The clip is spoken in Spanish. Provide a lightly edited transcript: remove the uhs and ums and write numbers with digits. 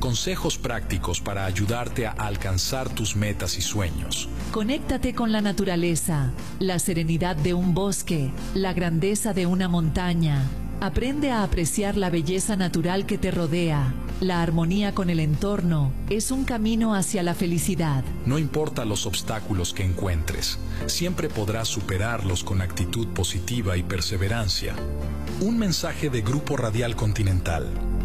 consejos prácticos para ayudarte a alcanzar tus metas y sueños. Conéctate con la naturaleza, la serenidad de un bosque, la grandeza de una montaña. Aprende a apreciar la belleza natural que te rodea. La armonía con el entorno es un camino hacia la felicidad. No importa los obstáculos que encuentres, siempre podrás superarlos con actitud positiva y perseverancia. Un mensaje de Grupo Radial Continental.